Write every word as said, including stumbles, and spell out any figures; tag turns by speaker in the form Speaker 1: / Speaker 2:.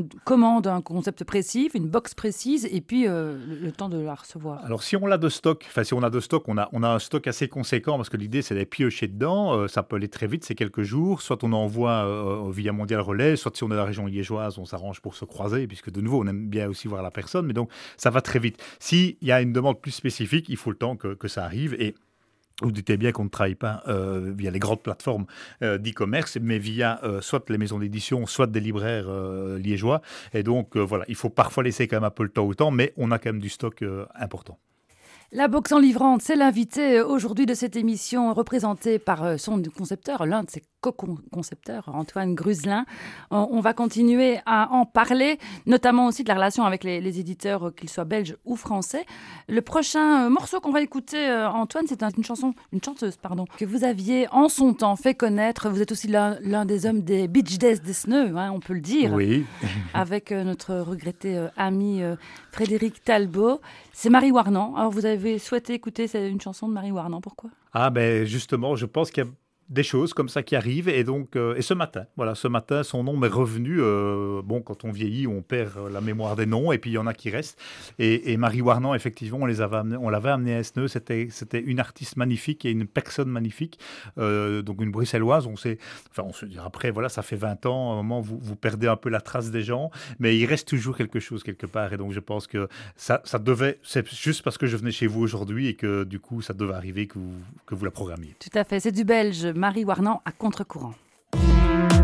Speaker 1: on commande un concept précis, une box précise, et puis euh, le, le temps de la recevoir.
Speaker 2: Alors, si on l'a de stock, enfin, si on a de stock, on a, on a un stock assez conséquent parce que l'idée, c'est d'aller piocher dedans. Euh, ça peut aller très vite, c'est quelques jours. Soit on envoie euh, via Mondial Relais, soit si on est dans la région liégeoise, on s'arrange pour se croiser, puisque de nouveau, on aime bien aussi voir la personne. Mais donc, ça va très vite. S'il y a une demande plus spécifique, il faut le temps que, que ça arrive. Et vous doutez bien qu'on ne travaille pas euh, via les grandes plateformes euh, d'e-commerce, mais via euh, soit les maisons d'édition, soit des libraires euh, liégeois. Et donc, euh, voilà, il faut parfois laisser quand même un peu le temps au temps, mais on a quand même du stock euh, important.
Speaker 1: La box en livrante, c'est l'invité aujourd'hui de cette émission, représentée par son concepteur, l'un de ses co-concepteurs, Antoine Gruselin. On va continuer à en parler, notamment aussi de la relation avec les, les éditeurs, qu'ils soient belges ou français. Le prochain morceau qu'on va écouter, Antoine, c'est une chanson, une chanteuse, pardon, que vous aviez en son temps fait connaître. Vous êtes aussi l'un, l'un des hommes des Beach Days des Sneux, hein, on peut le dire.
Speaker 2: Oui.
Speaker 1: Avec notre regretté ami Frédéric Talbot. C'est Marie Warnan. Alors, vous avez souhaité écouter une chanson de Marie Warnan. Pourquoi ?
Speaker 2: Ah ben justement, je pense qu'il y a des choses comme ça qui arrivent et donc euh, et ce matin, voilà, ce matin, son nom m'est revenu. Euh, bon, quand on vieillit, on perd la mémoire des noms et puis il y en a qui restent. Et, et Marie Warnan, effectivement, on les avait amenés, on l'avait amenée à Esneux. C'était c'était une artiste magnifique et une personne magnifique. Euh, donc une bruxelloise. On sait, enfin, on se dit après, voilà, ça fait vingt ans. À un moment, vous vous perdez un peu la trace des gens, mais il reste toujours quelque chose quelque part. Et donc je pense que ça ça devait, c'est juste parce que je venais chez vous aujourd'hui et que du coup ça devait arriver que vous que vous la programmiez.
Speaker 1: Tout à fait, c'est du belge. Marie Warnan à contre-courant.